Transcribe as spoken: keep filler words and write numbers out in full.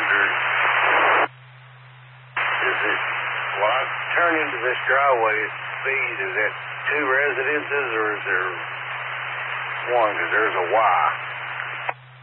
wondered, is it, when I turn into this driveway at speed, is that two residences or is there one? Because there's a Y.